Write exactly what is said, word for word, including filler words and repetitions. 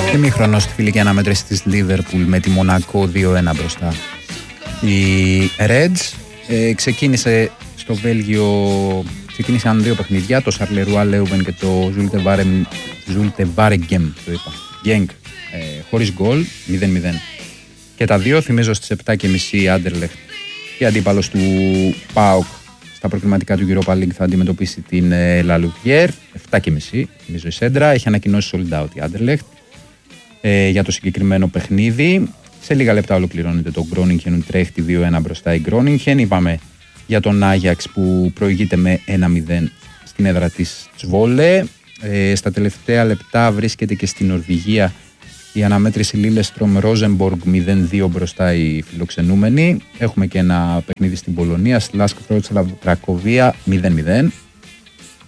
Ημίχρονο στη φιλική αναμέτρηση της Liverpool με τη Μονακό δύο ένα μπροστά. Η Reds ε, ξεκίνησε στο Βέλγιο, ξεκίνησαν δύο παιχνίδια, το Σαρλερουά Λέουβεν και το Ζούλτεβάρεγκεμ, το είπα, Γκένγκ, ε, χωρίς γκολ, μηδέν μηδέν. Και τα δύο, θυμίζω, στις επτά και μισή η Άντερλεχτ και αντίπαλος του ΠΑΟΚ στα προκριματικά του Europa League θα αντιμετωπίσει την Λαλουβιέρ, επτά και μισή, θυμίζω η Σέντρα, έχει ανακοινώσει sold out η Άντερλεχτ ε, για το συγκεκριμένο παιχνίδι. Σε λίγα λεπτά ολοκληρώνεται το Groningen Utrecht δύο ένα μπροστά η Groningen. Είπαμε για τον Άγιαξ που προηγείται με ένα μηδέν στην έδρα της Τσβόλε. Ε, στα τελευταία λεπτά βρίσκεται και στην Νορβηγία η αναμέτρηση Λίλεστρομ Ρόζενμποργκ μηδέν δύο μπροστά οι φιλοξενούμενοι. Έχουμε και ένα παιχνίδι στην Πολωνία, Σλάσκ Βρότσλαβ Κρακοβία μηδέν μηδέν.